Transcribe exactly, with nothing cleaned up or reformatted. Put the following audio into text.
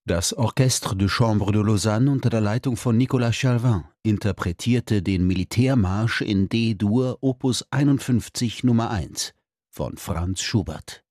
Das Orchestre de Chambre de Lausanne unter der Leitung von Nicolas Chailvan interpretierte den Militärmarsch in D-Dur Opus einundfünfzig Nummer eins von Franz Schubert.